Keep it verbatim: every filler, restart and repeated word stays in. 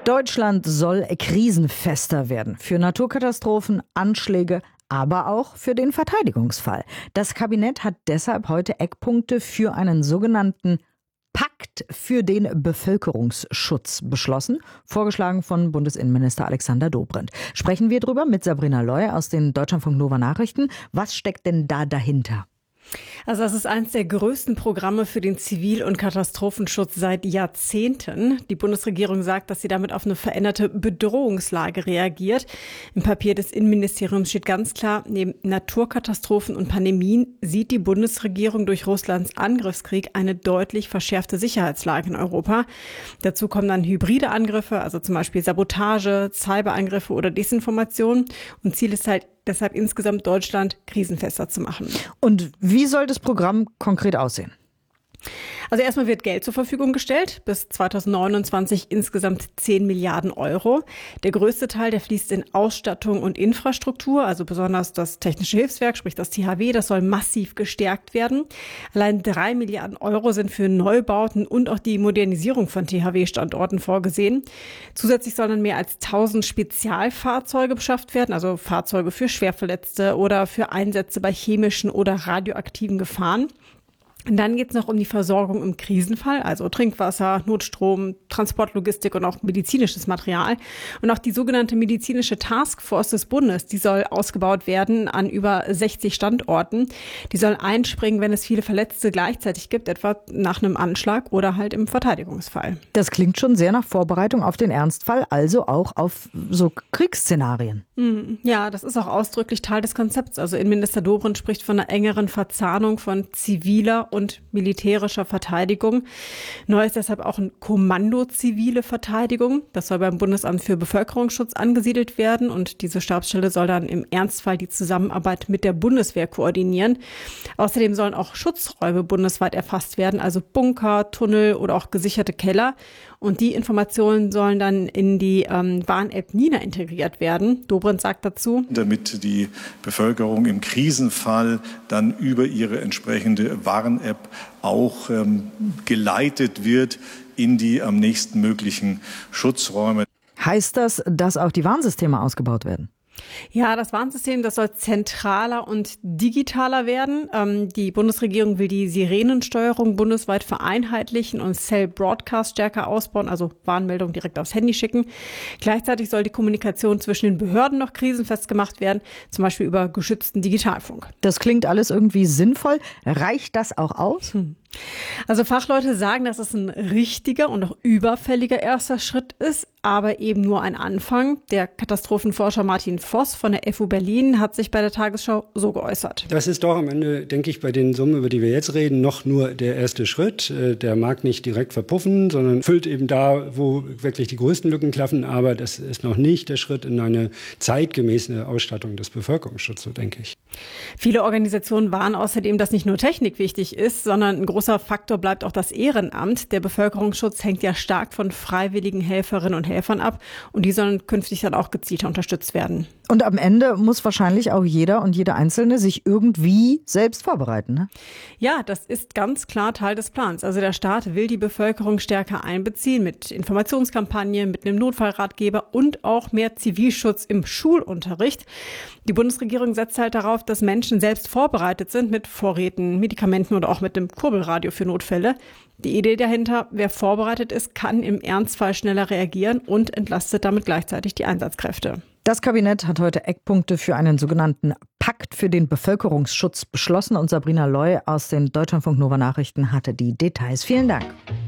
Deutschland soll krisenfester werden für Naturkatastrophen, Anschläge, aber auch für den Verteidigungsfall. Das Kabinett hat deshalb heute Eckpunkte für einen sogenannten Pakt für den Bevölkerungsschutz beschlossen, vorgeschlagen von Bundesinnenminister Alexander Dobrindt. Sprechen wir drüber mit Sabrina Loy aus den Deutschlandfunk Nova Nachrichten. Was steckt denn da dahinter? Also das ist eines der größten Programme für den Zivil- und Katastrophenschutz seit Jahrzehnten. Die Bundesregierung sagt, dass sie damit auf eine veränderte Bedrohungslage reagiert. Im Papier des Innenministeriums steht ganz klar, neben Naturkatastrophen und Pandemien sieht die Bundesregierung durch Russlands Angriffskrieg eine deutlich verschärfte Sicherheitslage in Europa. Dazu kommen dann hybride Angriffe, also zum Beispiel Sabotage, Cyberangriffe oder Desinformation. Und Ziel ist halt deshalb insgesamt Deutschland krisenfester zu machen. Und wie soll das Programm konkret aussehen? Also erstmal wird Geld zur Verfügung gestellt, bis zweitausendneunundzwanzig insgesamt zehn Milliarden Euro. Der größte Teil, der fließt in Ausstattung und Infrastruktur, also besonders das Technische Hilfswerk, sprich das T H W, das soll massiv gestärkt werden. Allein drei Milliarden Euro sind für Neubauten und auch die Modernisierung von T H W-Standorten vorgesehen. Zusätzlich sollen dann mehr als tausend Spezialfahrzeuge beschafft werden, also Fahrzeuge für Schwerverletzte oder für Einsätze bei chemischen oder radioaktiven Gefahren. Und dann geht es noch um die Versorgung im Krisenfall, also Trinkwasser, Notstrom, Transportlogistik und auch medizinisches Material. Und auch die sogenannte medizinische Taskforce des Bundes, die soll ausgebaut werden an über sechzig Standorten. Die soll einspringen, wenn es viele Verletzte gleichzeitig gibt, etwa nach einem Anschlag oder halt im Verteidigungsfall. Das klingt schon sehr nach Vorbereitung auf den Ernstfall, also auch auf so Kriegsszenarien. Ja, das ist auch ausdrücklich Teil des Konzepts. Also Innenminister Dobrindt spricht von einer engeren Verzahnung von ziviler und militärischer Verteidigung. Neu ist deshalb auch ein Kommando zivile Verteidigung. Das soll beim Bundesamt für Bevölkerungsschutz angesiedelt werden und diese Stabsstelle soll dann im Ernstfall die Zusammenarbeit mit der Bundeswehr koordinieren. Außerdem sollen auch Schutzräume bundesweit erfasst werden, also Bunker, Tunnel oder auch gesicherte Keller. Und die Informationen sollen dann in die ähm, Warn-App Nina integriert werden. Dobrindt sagt dazu: Damit die Bevölkerung im Krisenfall dann über ihre entsprechende Warn-App auch ähm, geleitet wird in die am nächsten möglichen Schutzräume. Heißt das, dass auch die Warnsysteme ausgebaut werden? Ja, das Warnsystem, das soll zentraler und digitaler werden. Ähm, die Bundesregierung will die Sirenensteuerung bundesweit vereinheitlichen und Cell Broadcast stärker ausbauen, also Warnmeldungen direkt aufs Handy schicken. Gleichzeitig soll die Kommunikation zwischen den Behörden noch krisenfest gemacht werden, zum Beispiel über geschützten Digitalfunk. Das klingt alles irgendwie sinnvoll. Reicht das auch aus? Hm. Also Fachleute sagen, dass es ein richtiger und auch überfälliger erster Schritt ist, aber eben nur ein Anfang. Der Katastrophenforscher Martin Voss von der F U Berlin hat sich bei der Tagesschau so geäußert. Das ist doch am Ende, denke ich, bei den Summen, über die wir jetzt reden, noch nur der erste Schritt. Der mag nicht direkt verpuffen, sondern füllt eben da, wo wirklich die größten Lücken klaffen. Aber das ist noch nicht der Schritt in eine zeitgemäße Ausstattung des Bevölkerungsschutzes, so denke ich. Viele Organisationen warnen außerdem, dass nicht nur Technik wichtig ist, sondern ein großer Faktor bleibt auch das Ehrenamt. Der Bevölkerungsschutz hängt ja stark von freiwilligen Helferinnen und Helfern ab und die sollen künftig dann auch gezielter unterstützt werden. Und am Ende muss wahrscheinlich auch jeder und jede Einzelne sich irgendwie selbst vorbereiten, ne? Ja, das ist ganz klar Teil des Plans. Also der Staat will die Bevölkerung stärker einbeziehen mit Informationskampagnen, mit einem Notfallratgeber und auch mehr Zivilschutz im Schulunterricht. Die Bundesregierung setzt halt darauf, dass Menschen selbst vorbereitet sind mit Vorräten, Medikamenten oder auch mit dem Kurbelradio für Notfälle. Die Idee dahinter, wer vorbereitet ist, kann im Ernstfall schneller reagieren und entlastet damit gleichzeitig die Einsatzkräfte. Das Kabinett hat heute Eckpunkte für einen sogenannten Pakt für den Bevölkerungsschutz beschlossen und Sabrina Loy aus den Deutschlandfunk Nova Nachrichten hatte die Details. Vielen Dank.